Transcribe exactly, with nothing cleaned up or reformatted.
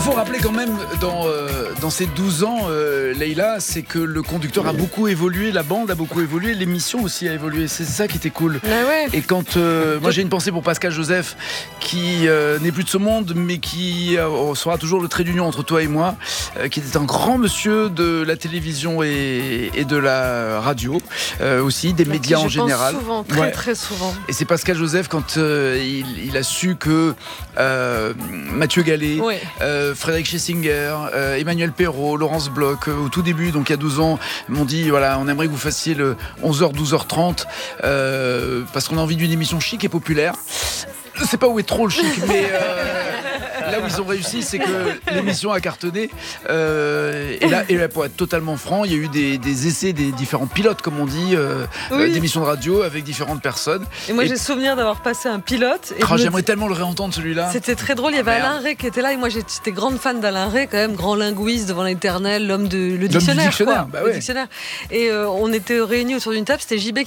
faut rappeler quand même dans, euh, dans ces douze ans, euh, Leïla, c'est que le conducteur a beaucoup évolué, la bande a beaucoup évolué, l'émission aussi a évolué. C'est ça qui était cool. Ah ouais. Et quand euh, moi j'ai une pensée pour Pascal Joseph, qui euh, n'est plus de ce monde, mais qui euh, sera toujours le trait d'union entre toi et moi, euh, qui était un grand monsieur de la télévision et, et de la radio, euh, aussi des médias en général. Souvent, très ouais. très souvent. Et c'est Pascal Joseph quand euh, il, il a su que euh, Mathieu Gallet, Ouais. euh, Frédéric Schessinger, euh, Emmanuel Perrault, Laurence Bloch, euh, au tout début, donc il y a douze ans, m'ont dit voilà, on aimerait que vous fassiez le onze heures, douze heures trente euh, parce qu'on a envie d'une émission chic et populaire. Je sais pas où est trop le chic, mais euh, là où ils ont réussi, c'est que l'émission a cartonné. Euh, et, là, et là, pour être totalement franc, il y a eu des, des essais, des différents pilotes, comme on dit, euh, oui. euh, d'émissions de radio avec différentes personnes. Et moi, et j'ai souvenir d'avoir passé un pilote. Et oh, me... j'aimerais tellement le réentendre, celui-là. C'était très drôle. Il y avait Merde. Alain Rey qui était là. Et moi, j'étais grande fan d'Alain Rey, quand même, grand linguiste devant l'éternel, l'homme de le L'homme dictionnaire. du dictionnaire, quoi, bah le ouais. dictionnaire. Et euh, on était réunis autour d'une table. C'était J B